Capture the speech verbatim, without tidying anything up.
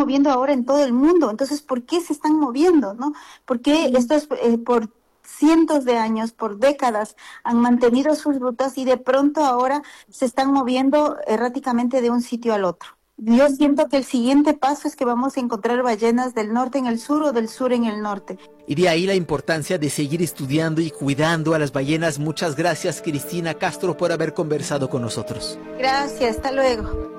moviendo ahora en todo el mundo. Entonces, ¿por qué se están moviendo, no? ¿Por qué estos, eh, por cientos de años, por décadas, han mantenido sus rutas y de pronto ahora se están moviendo erráticamente de un sitio al otro? Yo siento que el siguiente paso es que vamos a encontrar ballenas del norte en el sur o del sur en el norte. Y de ahí la importancia de seguir estudiando y cuidando a las ballenas. Muchas gracias, Cristina Castro, por haber conversado con nosotros. Gracias, hasta luego.